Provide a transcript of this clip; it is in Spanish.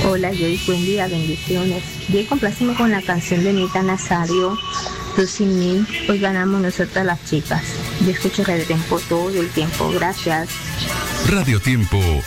Hola Joyce, buen día, bendiciones. Bien, complacimos con la canción de Nita Nazario, Tú sin mí, hoy ganamos nosotras las chicas. Yo escucho Radio Tiempo todo el tiempo, gracias. Radio Tiempo